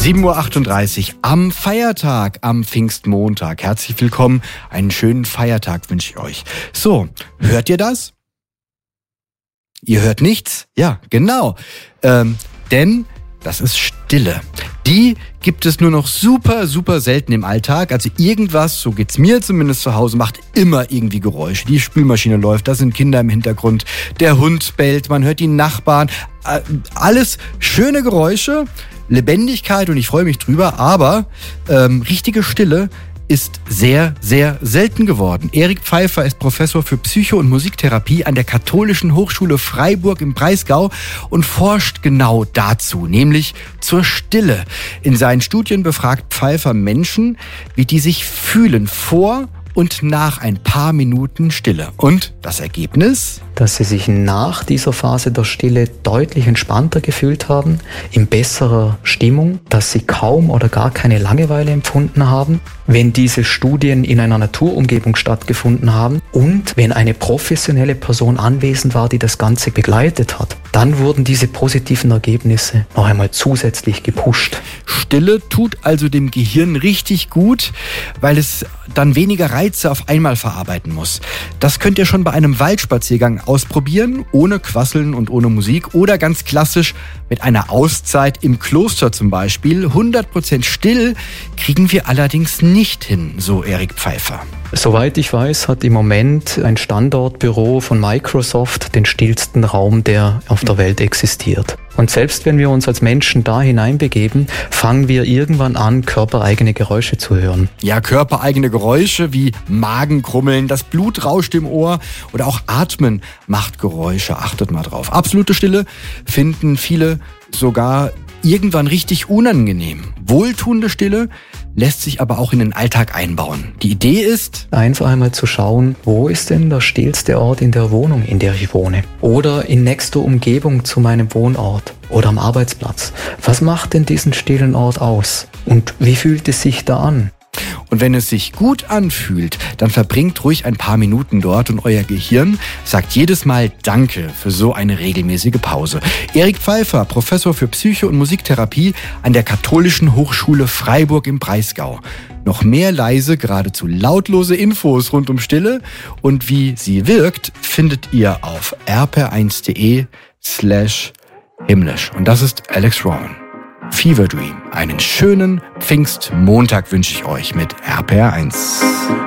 7:38 Uhr am Feiertag, am Pfingstmontag. Herzlich willkommen, einen schönen Feiertag wünsche ich euch. So, hört ihr das? Ihr hört nichts? Ja, genau. Denn das ist Stille. Die gibt es nur noch super, super selten im Alltag. Also irgendwas, so geht's mir zumindest zu Hause, macht immer irgendwie Geräusche. Die Spülmaschine läuft, da sind Kinder im Hintergrund, der Hund bellt, man hört die Nachbarn. Alles schöne Geräusche, Lebendigkeit und ich freue mich drüber, aber richtige Stille ist sehr, sehr selten geworden. Erik Pfeiffer ist Professor für Psycho- und Musiktherapie an der Katholischen Hochschule Freiburg im Breisgau und forscht genau dazu, nämlich zur Stille. In seinen Studien befragt Pfeiffer Menschen, wie die sich fühlen vor und nach ein paar Minuten Stille. Und das Ergebnis? Dass sie sich nach dieser Phase der Stille deutlich entspannter gefühlt haben, in besserer Stimmung, dass sie kaum oder gar keine Langeweile empfunden haben, wenn diese Studien in einer Naturumgebung stattgefunden haben und wenn eine professionelle Person anwesend war, die das Ganze begleitet hat. Dann wurden diese positiven Ergebnisse noch einmal zusätzlich gepusht. Stille tut also dem Gehirn richtig gut, weil es dann weniger Reize auf einmal verarbeiten muss. Das könnt ihr schon bei einem Waldspaziergang ausprobieren, ohne Quasseln und ohne Musik oder ganz klassisch mit einer Auszeit im Kloster zum Beispiel. 100% still kriegen wir allerdings nicht hin, so Erik Pfeiffer. Soweit ich weiß, hat im Moment ein Standortbüro von Microsoft den stillsten Raum, der auf der Welt existiert. Und selbst wenn wir uns als Menschen da hineinbegeben, fangen wir irgendwann an, körpereigene Geräusche zu hören. Ja, körpereigene Geräusche wie Magenkrummeln, das Blut rauscht im Ohr oder auch Atmen macht Geräusche. Achtet mal drauf. Absolute Stille finden viele sogar irgendwann richtig unangenehm. Wohltuende Stille lässt sich aber auch in den Alltag einbauen. Die Idee ist, einfach einmal zu schauen, wo ist denn der stillste Ort in der Wohnung, in der ich wohne? Oder in nächster Umgebung zu meinem Wohnort oder am Arbeitsplatz. Was macht denn diesen stillen Ort aus? Und wie fühlt es sich da an? Und wenn es sich gut anfühlt, dann verbringt ruhig ein paar Minuten dort und euer Gehirn sagt jedes Mal Danke für so eine regelmäßige Pause. Erik Pfeiffer, Professor für Psycho- und Musiktherapie an der Katholischen Hochschule Freiburg im Breisgau. Noch mehr leise, geradezu lautlose Infos rund um Stille und wie sie wirkt, findet ihr auf rpr1.de/himmlisch. Und das ist Alex Rowan. Fever Dream. Einen schönen Pfingstmontag wünsche ich euch mit RPR1.